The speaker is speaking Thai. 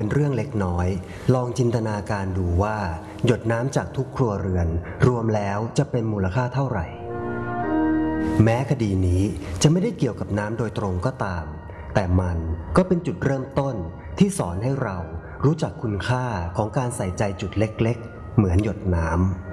เรื่องเล็กน้อยลองจินตนาการดูว่าหยดน้ำจากทุกครัวเรือนรวมแล้วจะเป็นมูลค่าเท่าไหร่แม้คดีนี้จะไม่ได้เกี่ยวกับน้ำโดยตรงก็ตามแต่มันก็เป็นจุดเริ่มต้นที่สอนให้เรารู้จักคุณค่าของการใส่ใจจุดเล็กๆเหมือนหยดน้ำ